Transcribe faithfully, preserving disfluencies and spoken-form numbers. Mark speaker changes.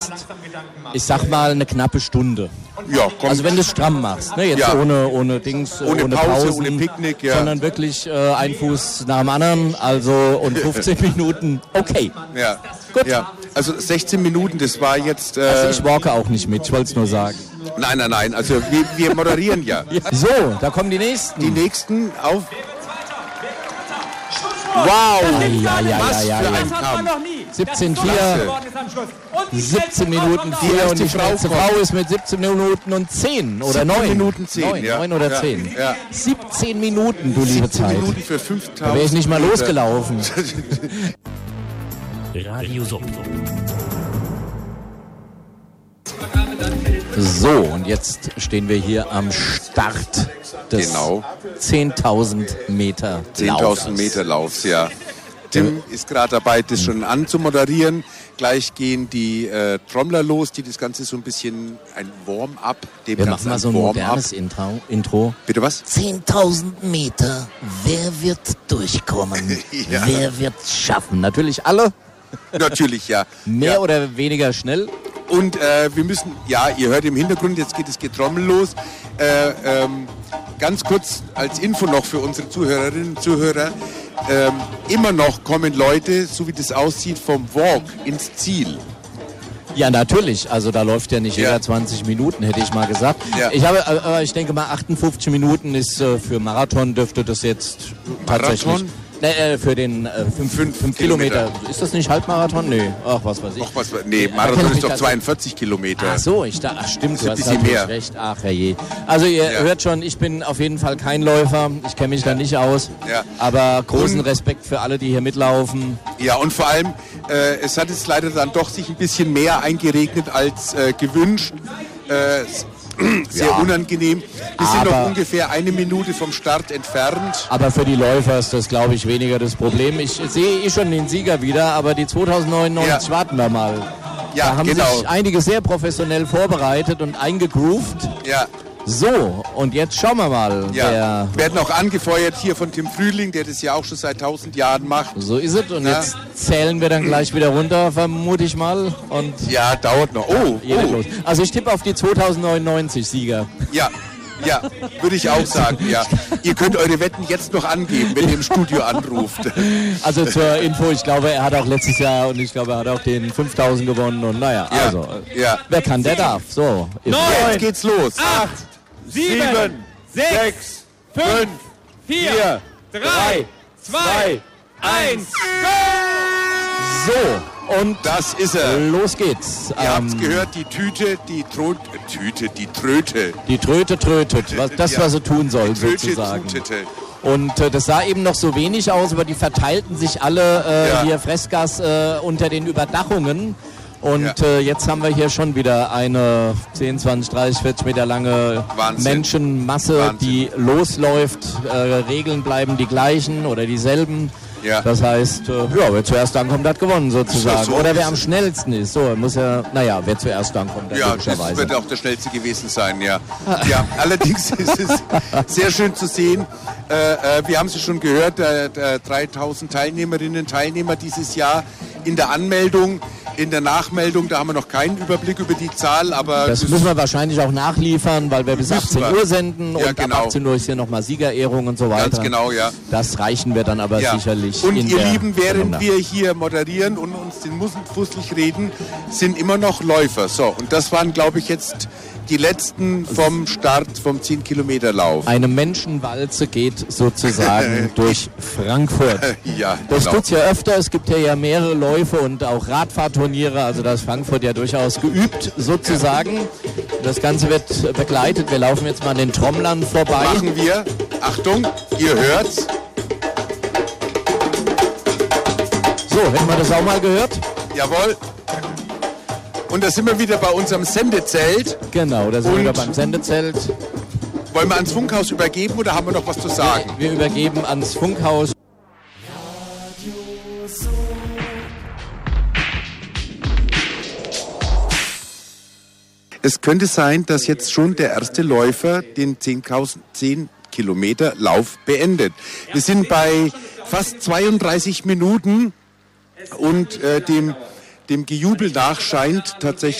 Speaker 1: machst, ich sag mal eine knappe Stunde.
Speaker 2: Ja, komm.
Speaker 1: Also wenn du es stramm machst, ne? Jetzt
Speaker 2: Ja.
Speaker 1: ohne, ohne Dings,
Speaker 2: Ohne
Speaker 1: ohne
Speaker 2: Pause,
Speaker 1: Pausen,
Speaker 2: ohne Picknick, ja.
Speaker 1: sondern wirklich äh, ein Fuß nach dem anderen, also und fünfzehn Minuten, okay.
Speaker 2: Ja.
Speaker 1: Gut.
Speaker 2: Ja. Also sechzehn Minuten, das war jetzt... Äh,
Speaker 1: Also ich walke auch nicht mit, ich wollte es nur sagen.
Speaker 2: nein, nein, nein, also wir, wir moderieren ja.
Speaker 1: So, da kommen die nächsten.
Speaker 2: Die nächsten auf... Wow!
Speaker 1: Ja, ja,
Speaker 2: Was
Speaker 1: ja,
Speaker 2: für
Speaker 1: ja,
Speaker 2: ein
Speaker 1: ja.
Speaker 2: Kampf.
Speaker 1: siebzehn vier, siebzehn Minuten vier und die schnellste Frau ist mit siebzehn Minuten und zehn oder neun.
Speaker 2: Minuten zehn,
Speaker 1: neun,
Speaker 2: ja.
Speaker 1: neun oder
Speaker 2: Ja,
Speaker 1: zehn.
Speaker 2: ja.
Speaker 1: siebzehn Minuten, du liebe
Speaker 2: siebzehn
Speaker 1: Zeit.
Speaker 2: Minuten für fünftausend.
Speaker 1: Da wäre ich nicht mal
Speaker 2: Meter.
Speaker 1: losgelaufen.
Speaker 3: Radio Sub.
Speaker 1: So, und jetzt stehen wir hier am Start des
Speaker 2: Genau.
Speaker 1: zehntausend Meter
Speaker 2: zehntausend Meter Laufs, ja. Tim ist gerade dabei, das schon anzumoderieren. Gleich gehen die äh, Trommler los, die das Ganze so ein bisschen ein Warm-up, dem
Speaker 1: Wir
Speaker 2: Ganzen
Speaker 1: machen mal so ein
Speaker 2: Warm-up.
Speaker 1: modernes Intro. Intro.
Speaker 2: Bitte was?
Speaker 1: zehntausend Meter, wer wird durchkommen?
Speaker 2: Ja.
Speaker 1: Wer wird schaffen? Natürlich alle,
Speaker 2: Natürlich, ja.
Speaker 1: mehr
Speaker 2: ja.
Speaker 1: oder weniger schnell.
Speaker 2: Und äh, wir müssen, ja, ihr hört im Hintergrund, jetzt geht das Getrommel los. Äh, ähm, ganz kurz als Info noch für unsere Zuhörerinnen und Zuhörer. Ähm, immer noch kommen Leute, so wie das aussieht, vom Walk ins Ziel.
Speaker 1: Ja, natürlich. Also da läuft ja nicht
Speaker 2: Ja.
Speaker 1: jeder zwanzig Minuten, hätte ich mal gesagt.
Speaker 2: Ja.
Speaker 1: Ich habe, aber ich denke mal, achtundfünfzig Minuten ist äh, für Marathon dürfte das jetzt tatsächlich.
Speaker 2: Marathon?
Speaker 1: Ne, äh, für den äh, fünf,
Speaker 2: Fünf
Speaker 1: fünf
Speaker 2: Kilometer.
Speaker 1: Kilometer. Ist das nicht Halbmarathon? Nee. Ach, was weiß ich.
Speaker 2: Noch was? Nee,
Speaker 1: Da
Speaker 2: Marathon
Speaker 1: kenn ich
Speaker 2: ist
Speaker 1: mich
Speaker 2: doch
Speaker 1: also-
Speaker 2: zweiundvierzig Kilometer.
Speaker 1: Ach so, ich dachte, ach stimmt,
Speaker 2: ist
Speaker 1: du
Speaker 2: ein
Speaker 1: hast
Speaker 2: bisschen
Speaker 1: natürlich
Speaker 2: mehr.
Speaker 1: recht. Ach herrje. Also ihr
Speaker 2: Ja.
Speaker 1: hört schon, ich bin auf jeden Fall kein Läufer. Ich kenne mich da nicht aus.
Speaker 2: Ja.
Speaker 1: Aber großen
Speaker 2: Und-
Speaker 1: Respekt für alle, die hier mitlaufen.
Speaker 2: Ja, und vor allem, äh, es hat jetzt leider dann doch sich ein bisschen mehr eingeregnet als äh, gewünscht. Äh, sehr
Speaker 1: Ja.
Speaker 2: unangenehm. Wir sind
Speaker 1: Aber-
Speaker 2: noch ungefähr eine Minute vom Start entfernt.
Speaker 1: Aber für die Läufer ist das, glaube ich, weniger das Problem. Ich sehe eh schon den Sieger wieder, aber die zweitausendneunundneunzig
Speaker 2: Ja.
Speaker 1: warten wir mal.
Speaker 2: Ja,
Speaker 1: da haben
Speaker 2: genau.
Speaker 1: sich einige sehr professionell vorbereitet und eingegroovt.
Speaker 2: Ja,
Speaker 1: So, und jetzt schauen wir mal,
Speaker 2: ja.
Speaker 1: wer...
Speaker 2: Werden auch angefeuert hier von Tim Frühling, der das ja auch schon seit tausend Jahren macht.
Speaker 1: So ist es. Und
Speaker 2: Ja.
Speaker 1: jetzt zählen wir dann gleich wieder runter, vermute ich mal. Und
Speaker 2: Ja, dauert noch. Oh,
Speaker 1: jeder
Speaker 2: oh.
Speaker 1: los. Also ich tippe auf die zweitausendneunundneunzig Sieger.
Speaker 2: Ja, ja, würde ich auch sagen, ja. Ihr könnt eure Wetten jetzt noch angeben, wenn ihr im Studio anruft.
Speaker 1: Also zur Info, ich glaube, er hat auch letztes Jahr und ich glaube, er hat auch den fünftausend gewonnen. Und naja,
Speaker 2: Ja,
Speaker 1: also,
Speaker 2: ja.
Speaker 1: wer kann, der darf. So. ist-
Speaker 2: Jetzt geht's los.
Speaker 4: acht, sieben, sechs, fünf, vier, drei, zwei, eins,
Speaker 1: So, und
Speaker 2: Das ist er.
Speaker 1: los geht's.
Speaker 2: Ihr habt's
Speaker 1: Ähm,
Speaker 2: gehört, die Tüte, die Tro Tüte, die Tröte.
Speaker 1: Die Tröte trötet, was, das,
Speaker 2: Ja.
Speaker 1: was sie tun soll,
Speaker 2: Die Tröte
Speaker 1: sozusagen.
Speaker 2: tutete.
Speaker 1: Und äh, das sah eben noch so wenig aus, aber die verteilten sich alle äh,
Speaker 2: Ja.
Speaker 1: hier Fressgas äh, unter den Überdachungen. Und
Speaker 2: Ja.
Speaker 1: äh, jetzt haben wir hier schon wieder eine zehn, zwanzig, dreißig, vierzig Meter lange
Speaker 2: Wahnsinn.
Speaker 1: Menschenmasse,
Speaker 2: Wahnsinn.
Speaker 1: die losläuft. Äh, Regeln bleiben die gleichen oder dieselben.
Speaker 2: Ja.
Speaker 1: Das heißt, äh, ja, wer zuerst ankommt, hat gewonnen sozusagen.
Speaker 2: So, so
Speaker 1: oder wer
Speaker 2: ist
Speaker 1: am
Speaker 2: es.
Speaker 1: schnellsten ist. So, muss ja, naja, wer zuerst ankommt,
Speaker 2: Ja, das
Speaker 1: logischerweise.
Speaker 2: wird auch der schnellste gewesen sein, ja. Ja, allerdings ist es sehr schön zu sehen. Äh, äh, wir haben es schon gehört, äh, äh, dreitausend Teilnehmerinnen und Teilnehmer dieses Jahr in der Anmeldung. In der Nachmeldung, da haben wir noch keinen Überblick über die Zahl, aber
Speaker 1: Das müssen wir wahrscheinlich auch nachliefern, weil wir bis
Speaker 2: Müssen
Speaker 1: achtzehn
Speaker 2: wir.
Speaker 1: Uhr senden
Speaker 2: Ja,
Speaker 1: und
Speaker 2: genau.
Speaker 1: ab achtzehn Uhr ist hier nochmal Siegerehrung und so weiter.
Speaker 2: ganz genau, ja.
Speaker 1: Das reichen wir dann aber
Speaker 2: Ja.
Speaker 1: sicherlich.
Speaker 2: Und
Speaker 1: in
Speaker 2: ihr
Speaker 1: der
Speaker 2: Lieben, während
Speaker 1: Kalender.
Speaker 2: wir hier moderieren und uns den Musen fusselig reden, sind immer noch Läufer. So, und das waren, glaube ich, jetzt die letzten vom Start vom zehn Kilometer Lauf.
Speaker 1: Eine Menschenwalze geht sozusagen durch Frankfurt.
Speaker 2: Ja,
Speaker 1: Das
Speaker 2: genau.
Speaker 1: tut's ja öfter. Es gibt ja, ja mehrere Läufe und auch Radfahrturniere. Also da ist Frankfurt ja durchaus geübt sozusagen. Das Ganze wird begleitet. Wir laufen jetzt mal an den Trommlern vorbei.
Speaker 2: Machen wir. Achtung, ihr hört's.
Speaker 1: So, hätten wir das auch mal gehört?
Speaker 2: Jawohl. Und da sind wir wieder bei unserem Sendezelt.
Speaker 1: Genau, da sind wir
Speaker 2: Und-
Speaker 1: wieder beim Sendezelt.
Speaker 2: Wollen wir ans Funkhaus übergeben oder haben wir noch was zu sagen?
Speaker 1: Wir übergeben ans Funkhaus.
Speaker 2: Es könnte sein, dass jetzt schon der erste Läufer den zehn Kilometer Lauf beendet. Wir sind bei fast zweiunddreißig Minuten und äh, dem, dem Gejubel nach scheint tatsächlich